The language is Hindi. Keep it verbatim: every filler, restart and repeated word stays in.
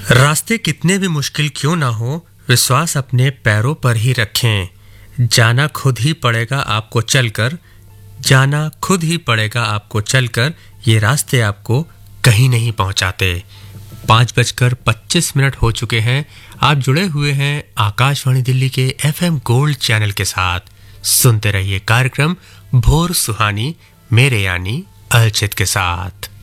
रास्ते कितने भी मुश्किल क्यों ना हो, विश्वास अपने पैरों पर ही रखें। जाना खुद ही पड़ेगा आपको चलकर, जाना खुद ही पड़ेगा आपको चलकर, ये रास्ते आपको कहीं नहीं पहुंचाते। पाँच बजकर पच्चीस मिनट हो चुके हैं। आप जुड़े हुए हैं आकाशवाणी दिल्ली के एफएम गोल्ड चैनल के साथ। सुनते रहिए कार्यक्रम भोर सुहानी मेरे यानी अलचित के साथ।